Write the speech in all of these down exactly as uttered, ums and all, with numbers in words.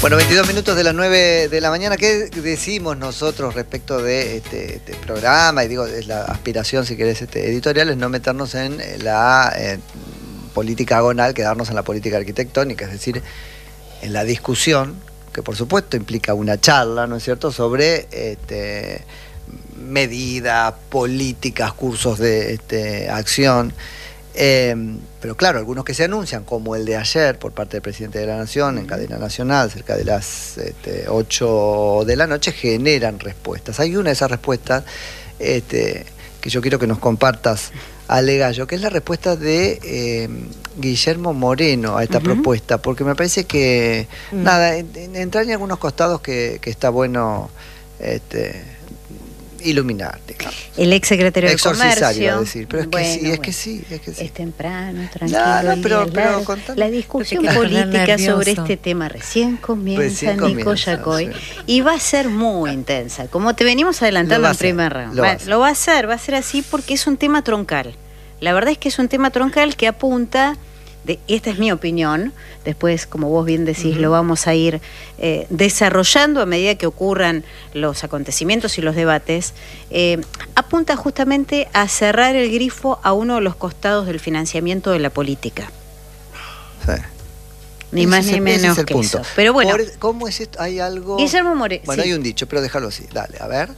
Bueno, veintidós minutos de las nueve de la mañana. ¿Qué decimos nosotros respecto de este, este programa? Y digo, es la aspiración, si querés, este, editorial, es no meternos en la eh, política agonal, quedarnos en la política arquitectónica, es decir, en la discusión, que por supuesto implica una charla, ¿no es cierto?, sobre este, medidas, políticas, cursos de este, acción. Eh, pero claro, algunos que se anuncian, como el de ayer por parte del presidente de la Nación en cadena nacional, cerca de las este, ocho de la noche, generan respuestas. Hay una de esas respuestas este, que yo quiero que nos compartas, Ale Gallo, que es la respuesta de eh, Guillermo Moreno a esta uh-huh. propuesta, porque me parece que, uh-huh. nada, en, en, entraña algunos costados que, que está bueno este, iluminarte. Claro. El ex secretario de Comercio. Iba a decir, pero es bueno, que sí, bueno, es que sí, es que sí. Es temprano, tranquilo. No, no, pero, el pero día, contame. La discusión política sobre este tema recién comienza, recién Nico comienza, Yacoy, sí. Y va a ser muy intensa, como te venimos adelantando en primer round. Lo, va, lo va a hacer, va a ser así porque es un tema troncal. La verdad es que es un tema troncal que apunta, de, esta es mi opinión, después, como vos bien decís, uh-huh. lo vamos a ir eh, desarrollando a medida que ocurran los acontecimientos y los debates, eh, apunta justamente a cerrar el grifo a uno de los costados del financiamiento de la política. Sí. Ni ese más es, ni menos es el que punto. eso. Pero bueno. Por, ¿Cómo es esto? ¿Hay algo? Guillermo Moreno. Bueno, sí. hay un dicho, pero déjalo así. Dale, a ver.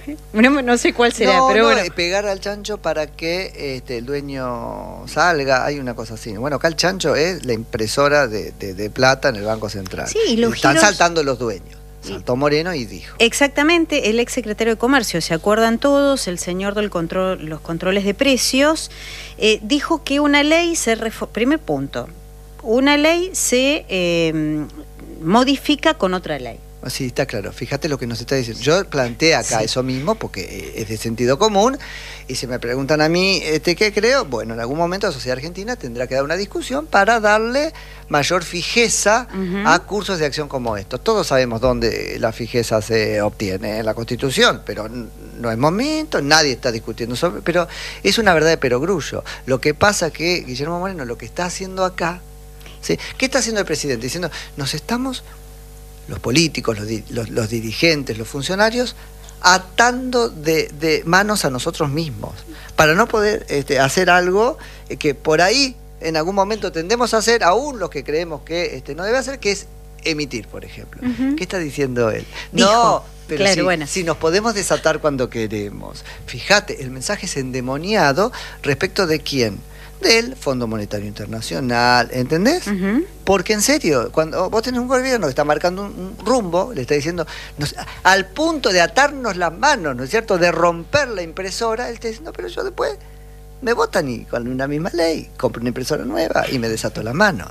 No, no sé cuál será, no, pero no, bueno. Pegar al chancho para que este, el dueño salga, hay una cosa así. Bueno, acá el chancho es la impresora de, de, de plata en el Banco Central. Sí, y los Están giros... saltando los dueños. Saltó Moreno y dijo. Exactamente, el ex secretario de Comercio, ¿se acuerdan todos? El señor del control, los controles de precios, eh, dijo que una ley se... Refo- Primer punto, una ley se eh, modifica con otra ley. Sí, está claro. Fíjate lo que nos está diciendo. Yo planteé acá sí. eso mismo porque es de sentido común y si me preguntan a mí este, ¿qué creo? Bueno, en algún momento la sociedad argentina tendrá que dar una discusión para darle mayor fijeza uh-huh. a cursos de acción como estos. Todos sabemos dónde la fijeza se obtiene en la Constitución, pero no es momento, nadie está discutiendo sobre... Pero es una verdad de perogrullo. Lo que pasa que Guillermo Moreno lo que está haciendo acá... ¿sí? ¿Qué está haciendo el presidente? Diciendo, nos estamos... los políticos, los, los, los dirigentes, los funcionarios, atando de, de manos a nosotros mismos, para no poder este, hacer algo que por ahí en algún momento tendemos a hacer, aún los que creemos que este, no debe hacer, que es emitir, por ejemplo. Uh-huh. ¿Qué está diciendo él? Dijo, no, pero claro, si, bueno. si nos podemos desatar cuando queremos. Fíjate, el mensaje es endemoniado respecto de quién. Del Fondo Monetario Internacional, ¿entendés? Uh-huh. Porque en serio, cuando vos tenés un gobierno que está marcando un, un rumbo, le está diciendo, nos, al punto de atarnos las manos, ¿no es cierto?, de romper la impresora, él está diciendo, pero yo después me votan y con una misma ley, compro una impresora nueva y me desato las manos.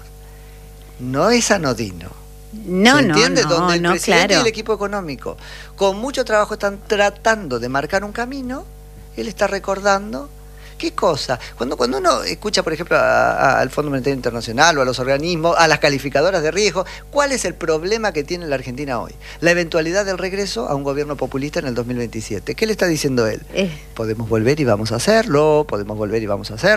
No es anodino. No, ¿se entiende? no, Donde el no, presidente claro. y el equipo económico, con mucho trabajo, están tratando de marcar un camino, él está recordando. ¿Qué cosa? Cuando, cuando uno escucha, por ejemplo, a, a, al Fondo Monetario Internacional o a los organismos, a las calificadoras de riesgo, ¿cuál es el problema que tiene la Argentina hoy? La eventualidad del regreso a un gobierno populista en el dos mil veintisiete. ¿Qué le está diciendo él? Eh. Podemos volver y vamos a hacerlo, podemos volver y vamos a hacerlo.